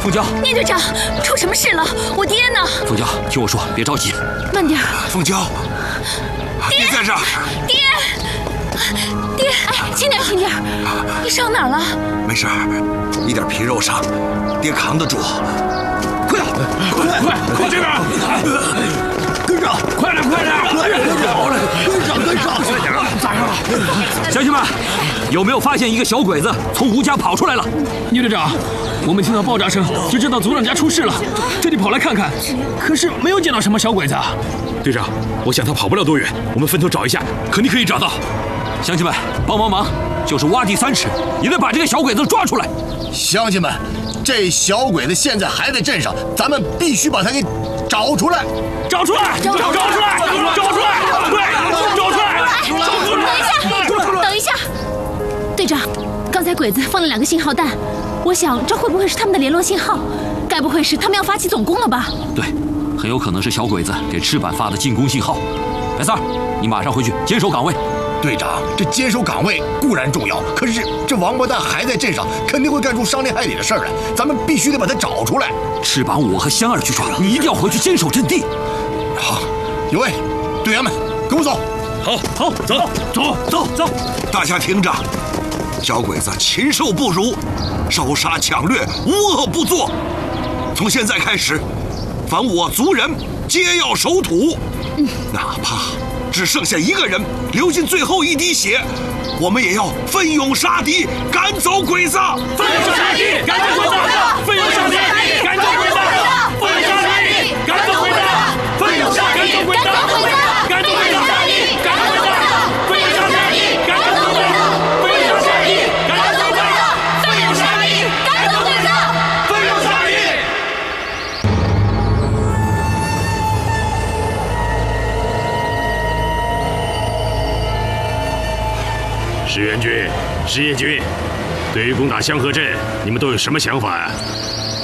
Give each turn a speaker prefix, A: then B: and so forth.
A: 凤娇，
B: 聂队长，出什么事了？我爹呢？
A: 凤娇，听我说，别着急，
B: 慢点。
C: 凤娇，爹在这儿。
B: 爹，哎，轻点，轻点。你伤哪儿了？
C: 没事，一点皮肉伤，爹扛得住。快这边！跟上！快点！跟上！咋样了？
A: 乡亲们，有没有发现一个小鬼子从吴家跑出来了？
D: 聂队长，我们听到爆炸声就知道组长家出事了，这里跑来看看，可是没有见到什么小鬼子啊。
E: 队长，我想他跑不了多远，我们分头找一下，肯定可以找到。
A: 乡亲们，帮忙，就是挖地3尺，也得把这个小鬼子抓出来。
F: 乡亲们，这小鬼子现在还在镇上，咱们必须把他给找出来！
D: 找出来！
B: 等一下，队长，刚才鬼子放了2个信号弹，我想这会不会是他们的联络信号？该不会是他们要发起总攻了吧？
A: 对，很有可能是小鬼子给赤坂发的进攻信号。白三儿，你马上回去坚守岗位。
F: 队长，这坚守岗位固然重要，可是这王八蛋还在镇上，肯定会干出伤天害理的事儿来。咱们必须得把他找出来。
A: 翅膀我和香儿去抓，你一定要回去坚守阵地。
F: 好，有为，队员们，跟我走。
E: 好，走！
C: 大家听着，小鬼子禽兽不如，烧杀抢掠，无恶不作。从现在开始，凡我族人皆要守土，哪怕只剩下1个人，流尽最后一滴血，我们也要奋勇杀敌，赶走鬼子！
D: 奋勇杀敌，赶走鬼子！奋勇杀敌，赶走鬼子！奋勇杀敌，赶走鬼子！奋勇杀敌，赶走鬼子！赶走鬼子！赶走鬼子！奋勇杀敌，赶走鬼子！奋勇杀敌，赶走鬼子！奋勇杀敌，赶走鬼子！奋勇杀敌！
E: 石元军，石业军，对于攻打香河镇，你们都有什么想法啊？